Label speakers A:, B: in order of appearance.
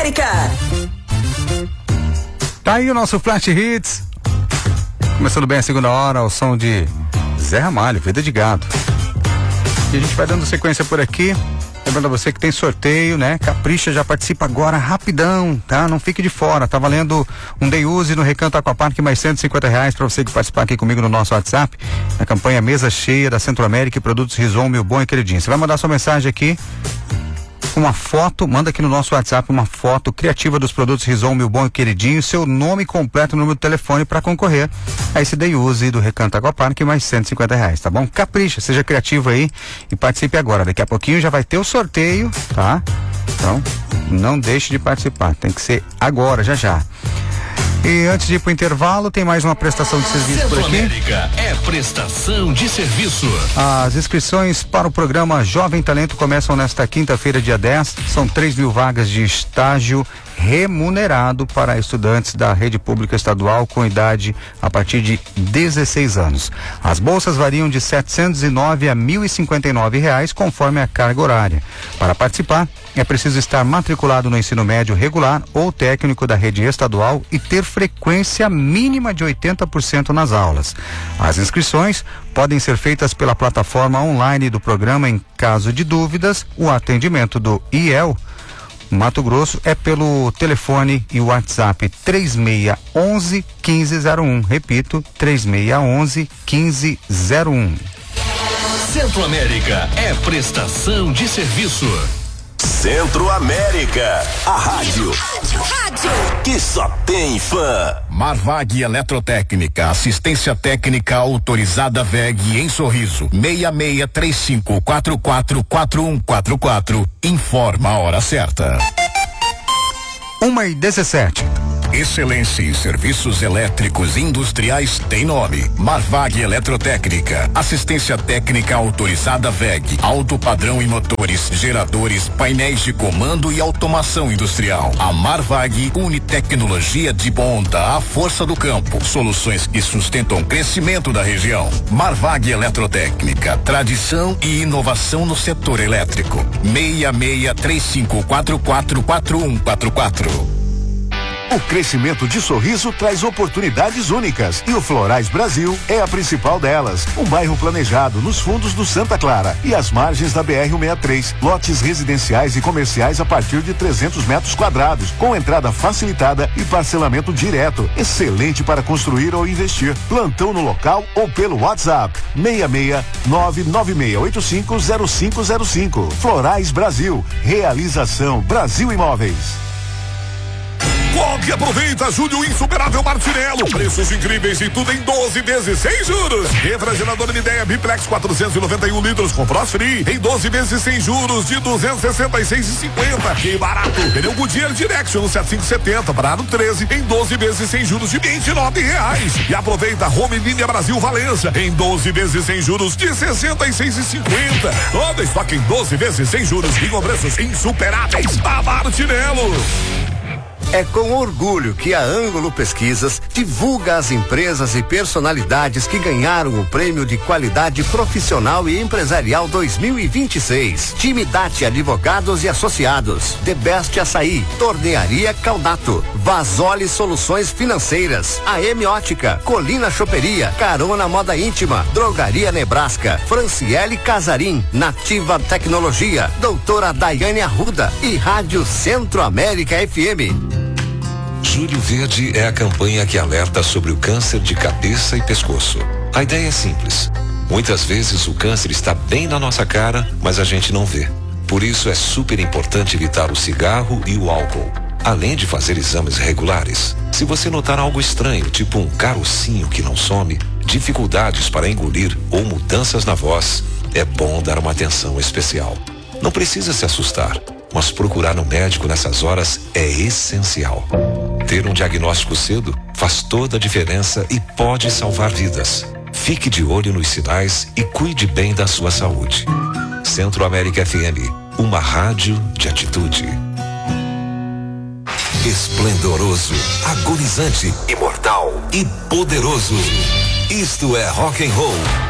A: América.
B: Tá aí o nosso Flash Hits. Começando bem a segunda hora, ao som de Zé Ramalho, Vida de Gado. E a gente vai dando sequência por aqui. Lembrando a você que tem sorteio, né? Capricha, já participa agora rapidão, tá? Não fique de fora. Tá valendo um day use no Recanto Aquapark, mais R$150 para você que participar aqui comigo no nosso WhatsApp. Na campanha Mesa Cheia da Centro América e Produtos Rison, Meu Bom e Queridinho. Você vai mandar sua mensagem aqui, uma foto, manda aqui no nosso WhatsApp uma foto criativa dos produtos Rison, Meu Bom e Queridinho, seu nome completo, número de telefone para concorrer a esse day use do Recanto Aquapark, mais R$150, tá bom? Capricha, seja criativo aí e participe agora. Daqui a pouquinho já vai ter o sorteio, tá? Então, não deixe de participar, tem que ser agora, já já. E antes de ir pro intervalo, tem mais uma prestação de serviço por aqui.
C: América é prestação de serviço.
B: As inscrições para o programa Jovem Talento começam nesta quinta-feira, dia 10. São 3.000 vagas de estágio remunerado para estudantes da rede pública estadual com idade a partir de 16 anos. As bolsas variam de R$709 a R$1.059 conforme a carga horária. Para participar, é preciso estar matriculado no ensino médio regular ou técnico da rede estadual e ter frequência mínima de 80% nas aulas. As inscrições podem ser feitas pela plataforma online do programa. Em caso de dúvidas, o atendimento do IEL Mato Grosso é pelo telefone e o WhatsApp 3611-1501. Repito, 3611-1501.
C: Centro América é prestação de serviço.
D: Centro América, a rádio que só tem fã.
E: Marvag Eletrotécnica, assistência técnica autorizada VEG em Sorriso, 6635444144. Informa a hora certa.
B: 1h17.
E: Excelência em serviços elétricos industriais tem nome. Marvag Eletrotécnica. Assistência técnica autorizada VEG. Alto padrão em motores, geradores, painéis de comando e automação industrial. A Marvag une tecnologia de ponta à força do campo. Soluções que sustentam o crescimento da região. Marvag Eletrotécnica. Tradição e inovação no setor elétrico. 6635444144.
F: O crescimento de Sorriso traz oportunidades únicas e o Florais Brasil é a principal delas. Um bairro planejado nos fundos do Santa Clara e às margens da BR-163. Lotes residenciais e comerciais a partir de 300 metros quadrados, com entrada facilitada e parcelamento direto. Excelente para construir ou investir. Plantão no local ou pelo WhatsApp 66996850505. Florais Brasil. Realização Brasil Imóveis.
G: Qual que aproveita julho insuperável Martinello. Preços incríveis e tudo em 12 vezes sem juros. Refrigerador Midea Biplex 491 litros com Frost Free em 12 vezes sem juros de 266,50. Que barato. Pneu Goodyear Direction 7570 para ano 13 em 12 vezes sem juros de R$29. E aproveita Home Linha Brasil Valença em 12 vezes sem juros de 66,50. Todo estoque em 12 vezes sem juros e com preços insuperáveis da Martinello.
H: É com orgulho que a Ângulo Pesquisas divulga as empresas e personalidades que ganharam o Prêmio de Qualidade Profissional e Empresarial 2026. Time Dati Advogados e Associados, The Best Açaí, Tornearia Caldato, Vasoli Soluções Financeiras, AM Ótica, Colina Choperia, Carona Moda Íntima, Drogaria Nebraska, Franciele Casarim, Nativa Tecnologia, Doutora Daiane Arruda e Rádio Centro América FM.
I: Julho Verde é a campanha que alerta sobre o câncer de cabeça e pescoço. A ideia é simples. Muitas vezes o câncer está bem na nossa cara, mas a gente não vê. Por isso é super importante evitar o cigarro e o álcool, além de fazer exames regulares. Se você notar algo estranho, tipo um carocinho que não some, dificuldades para engolir ou mudanças na voz, é bom dar uma atenção especial. Não precisa se assustar, mas procurar um médico nessas horas é essencial. Ter um diagnóstico cedo faz toda a diferença e pode salvar vidas. Fique de olho nos sinais e cuide bem da sua saúde. Centro América FM, uma rádio de atitude. Esplendoroso, agonizante, imortal e poderoso. Isto é rock and roll.